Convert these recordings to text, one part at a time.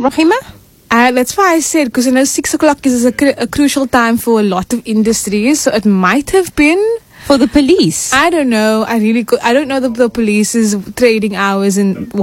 Rahima? That's why I said, because 6 o'clock is a crucial time for a lot of industries, so it might have been for the police. I don't know. I don't know the police's trading hours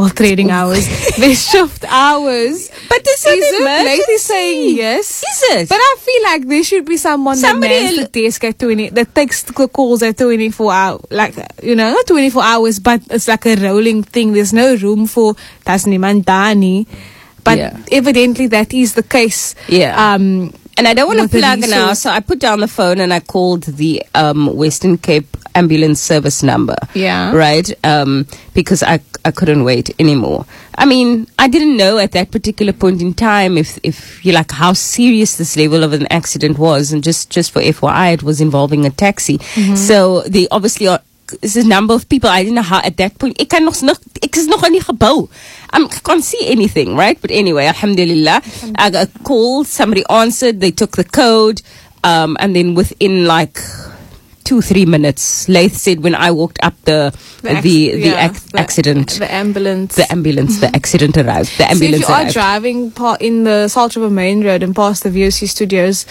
their shift hours. But this is it? Lady saying yes. Is it? But I feel like there should be somebody that mans the desk at 20, that takes the calls at 24 hours, like, not 24 hours, but it's like a rolling thing. There's no room for das niemand daar nie. But evidently that is the case. Yeah. And I don't want to plug now, so I put down the phone and I called the Western Cape ambulance service number. Yeah. Right? Because I couldn't wait anymore. I mean, I didn't know at that particular point in time if you like how serious this level of an accident was, and just for FYI, it was involving a taxi. Mm-hmm. So they obviously are. There's a number of people. I didn't know how at that point. Ek is nog in die gebou. I can't see anything, right? But anyway, alhamdulillah, I got a call. Somebody answered. They took the code, and then within like 2-3 minutes, Laith said when I walked up the accident, the ambulance, the accident arrived. The ambulance. So if you are driving in the Salt River Main Road and past the VOC studios,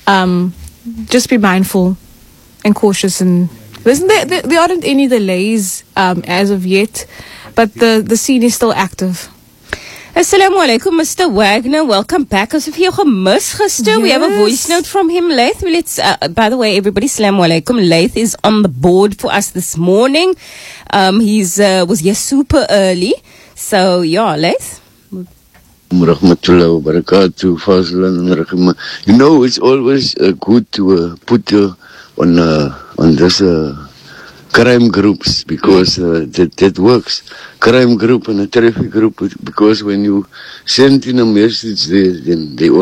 just be mindful and cautious and. There aren't any delays as of yet, but the scene is still active. Assalamu alaikum, Mr. Wagner. Welcome back. Asof jy gemis gister. We have a voice note from him, Laith. By the way, everybody, assalamu alaikum. Laith is on the board for us this morning. He's was here super early. So, yeah, Laith. Rahmatullah wa barakatuh, Fazlan and Rahima. It's always good to put on this crime groups, because that works. Crime group and a traffic group, because when you send in a message there, then they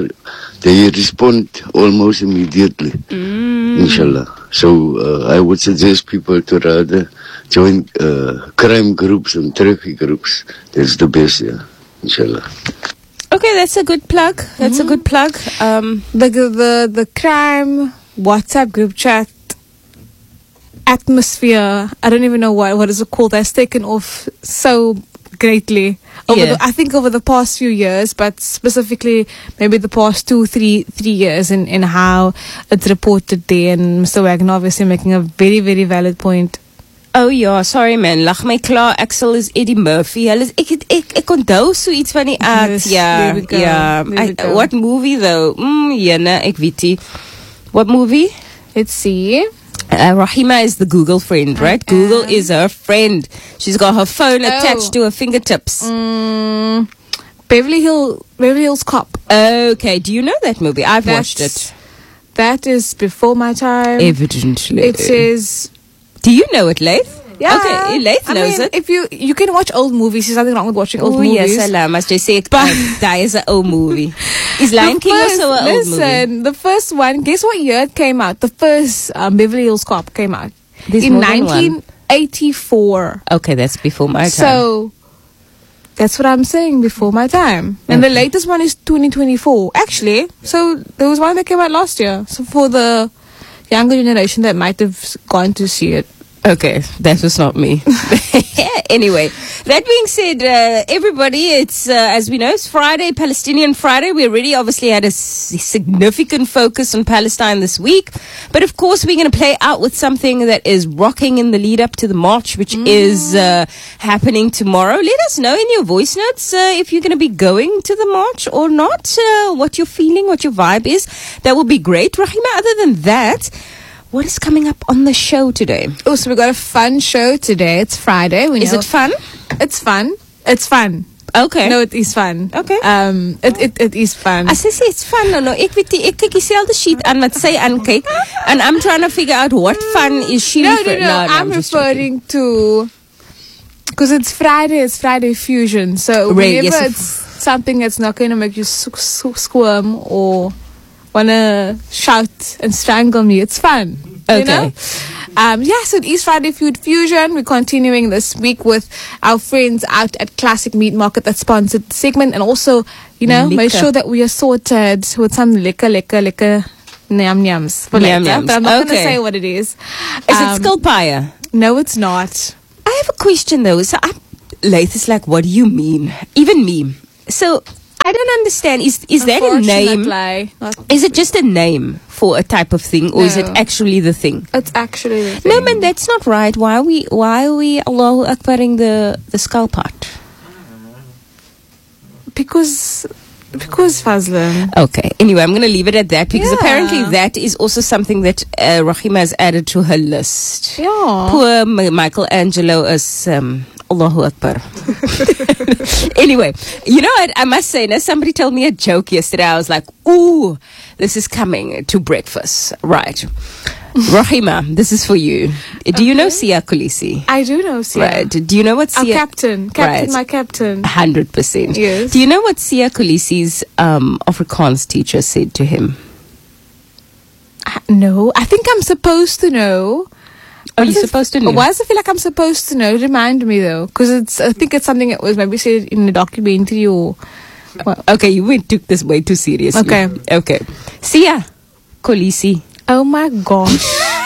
respond almost immediately. Inshallah. So I would suggest people to rather join crime groups and traffic groups. That's the best, inshallah. Okay, that's a good plug. The crime WhatsApp group chat atmosphere, I don't even know what is it called, that's taken off so greatly I think over the past few years, but specifically maybe the past 2-3 years in how it's reported there. And Mr. Wagner obviously making a very, very valid point. Oh ja, sorry man, lag my klaar, Axel is Eddie Murphy. Ek onthou so iets van die act. What movie though? Ek weet nie. What movie? Let's see. Rahima is the Google friend, right? Google is her friend. She's got her phone attached to her fingertips. Beverly Hills Cop. Okay, do you know that movie? I've watched it. That is before my time. Evidently. It says... Do you know it, Laith? Yeah. Okay, Laith knows it. If you can watch old movies, there's nothing wrong with watching old movies. Yes, Allah, must just say that is an old movie. Is Lion King also an old movie? Listen, the first one, guess what year it came out? The first Beverly Hills Cop came out. In 1984. Okay, that's before my time. So, that's what I'm saying, before my time. And the latest one is 2024. Actually, so there was one that came out last year. So for the younger generation that might have gone to see it. Okay, that was not me. Anyway, that being said, everybody, it's, as we know, it's Friday, Palestinian Friday. We already obviously had a significant focus on Palestine this week. But of course, we're going to play out with something that is rocking in the lead up to the march, which is happening tomorrow. Let us know in your voice notes if you're going to be going to the march or not, what you're feeling, what your vibe is. That would be great. Rahima, other than that, what is coming up on the show today? Oh, so we got a fun show today. It's Friday. Is it fun? It's fun. It's fun. Okay. No, it is fun. Okay. It is fun. As I say, it's fun. No, ek weet nie, ek kyk dieselfde sheet aan wat sy aankyk, and I'm trying to figure out what fun is she referring to. No, I'm referring to, because it's Friday fusion. So whenever it's something that's not going to make you squirm or want to shout and strangle me, it's fun. Okay. You know? So it is Friday Food Fusion. We're continuing this week with our friends out at Classic Meat Market that sponsored the segment, and also, make sure that we are sorted with some liquor nyam-nyams for later. But I'm not going to say what it is. Is it skilpaya? No, it's not. I have a question though. So Laith is like, what do you mean? Even me. So I don't understand. Is that a name? Is it just a name for a type of thing, or is it actually the thing? It's actually the thing. No, man, that's not right. Why are we Allahu Akbaring the skull part? Because Fazlin. Okay. Anyway, I'm going to leave it at that because apparently that is also something that Rahima has added to her list. Yeah. Poor Michelangelo is Allahu Akbar. Anyway, you know what? I must say, somebody told me a joke yesterday. I was like, ooh, this is coming to breakfast. Right. Rahima, this is for you. Do you know Sia Kolisi? I do know Sia. Right. Do you know what Sia... Our captain. My captain. 100%. Yes. Do you know what Sia Kolisi's Afrikaans teacher said to him? No. I think I'm supposed to know. Are you supposed to know? Why does it feel like I'm supposed to know? Remind me though. Because I think it's something that was maybe said in a documentary or... Well. Okay, you took this way too seriously. Okay. Sia Kolisi. Oh my gosh.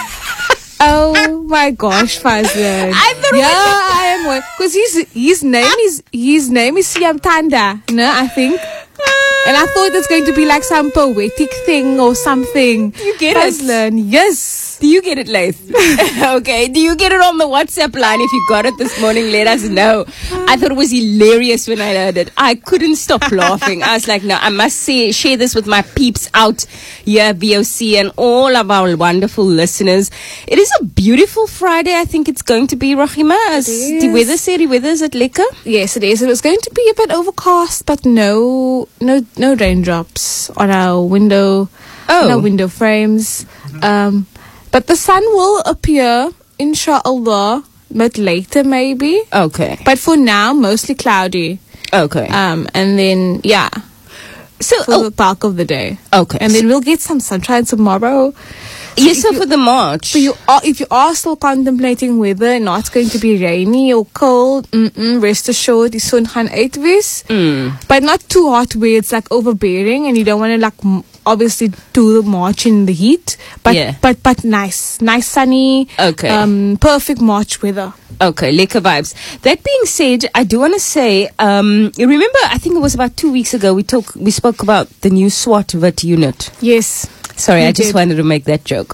Oh my gosh, Fazlin. I am because his name is Siam Tanda, no, I think. And I thought it's going to be like some poetic thing or something. You get Fazlin, yes. Do you get it, Laith? Okay. Do you get it on the WhatsApp line? If you got it this morning, let us know. I thought it was hilarious when I heard it. I couldn't stop laughing. I was like, no, I must share this with my peeps out here, VOC, and all of our wonderful listeners. It is a beautiful Friday. I think it's going to be, Rahima. As the weather is it lekker? Yes, it is. It was going to be a bit overcast, but no raindrops on our window, on our window frames. But the sun will appear, inshallah, a bit later maybe. Okay. But for now, mostly cloudy. Okay. And then, so for the bulk of the day. Okay. And then we'll get some sunshine tomorrow. Yes, so for the March. So if you are still contemplating whether not it's going to be rainy or cold, rest assured, the sun gaan uitwees. But not too hot where it's like overbearing and you don't want to like obviously do the March in the heat. But nice sunny. Okay. Perfect March weather. Okay, lekker vibes. That being said, I do want to say, you remember, I think it was about 2 weeks ago, we spoke about the new SWAT VIT unit. Yes. Sorry, I just wanted to make that joke.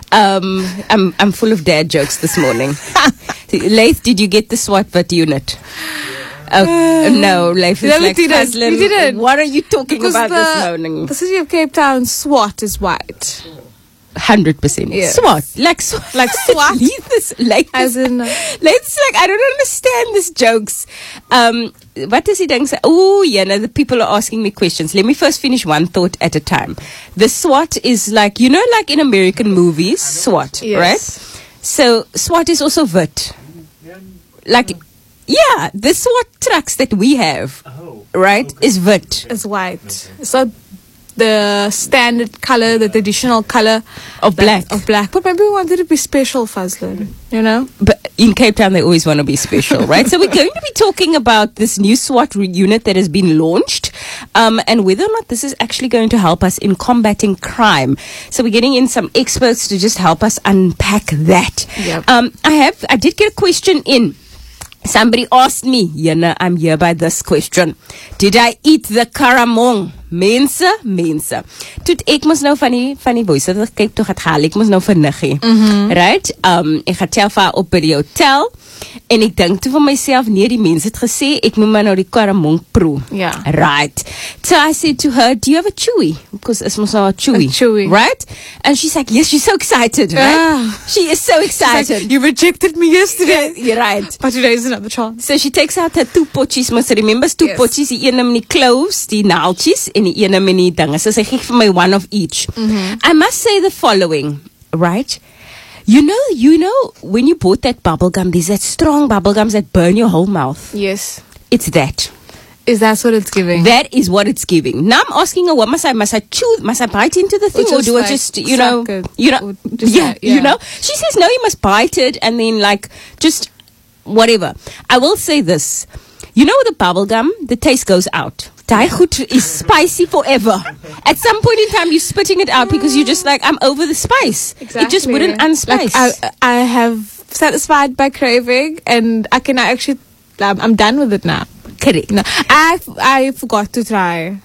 I'm full of dad jokes this morning. Laith, did you get the SWAT VIT unit? No, Laith is like, Fazlin, we didn't. What are you talking about this morning? The city of Cape Town SWAT is white. 100%. Yes. SWAT. Like SWAT. Leave this. As in... Let's I don't understand these jokes. What does he say? Oh, yeah, no, the people are asking me questions. Let me first finish one thought at a time. The SWAT is like, you know, like in American movies, SWAT, right? So SWAT is also VIT. Like, yeah, the SWAT trucks that we have, right, is VIT. It's white. So the standard color, the traditional color of black. But maybe we wanted to be special, Fazlin, you know? But in Cape Town, they always want to be special, right? So we're going to be talking about this new SWAT unit that has been launched, and whether or not this is actually going to help us in combating crime. So we're getting in some experts to just help us unpack that. Yep. I did get a question in. Somebody asked me, I'm here by this question. Did I eat the karamong? Mense. Toe ek mos nou van die boys dat kyk toe gaan haal, ek mos nou verniggie. Right? Ek gaan tel vir haar op by die hotel. En ek dink toe vir myself, nee, die mense het gesê, ek moet maar nou die karamong proe. Yeah. Right. So I said to her, do you have a chewy? Because it's mos nou a chewy. Right? And she's like, yes, she's so excited. Right? She is so excited. Like, you rejected me yesterday. You're right. But today is another chance. So she takes out her 2 potjies, must remember 2 potjies, die ene met die cloves, die naaltjies, en die ene met die dinge. So sy gee vir my one of each. I must say the following, right? You know, when you bought that bubble gum, there's that strong bubble gums that burn your whole mouth. Yes. It's that. Is that what it's giving? That is what it's giving. Now I'm asking her, what must I chew? Must I bite into the thing, or do I just, you know? She says no, you must bite it, and then like just whatever. I will say this. You know, the bubble gum, the taste goes out. Daai goed is spicy forever. At some point in time, you're spitting it out because you're just like, I'm over the spice. Exactly. It just wouldn't unspice. Like I have satisfied my craving, and I can actually I'm done with it now. Correct. No, I forgot to try